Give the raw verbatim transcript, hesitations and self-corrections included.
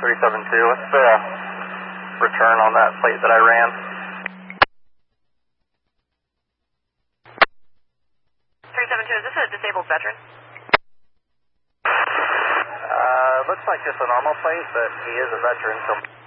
three seven two. What's the return on that plate that I ran? three seven two, is this a disabled veteran? Uh, looks like just a normal plate, but he is a veteran, so...